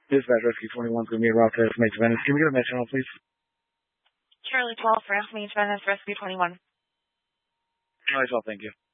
Dispatch Rescue 21 is going to be en route to Estimate Venice. Can we get a med channel, please? Charlie 12 for Estimate Venice Rescue 21. Charlie 12, thank you.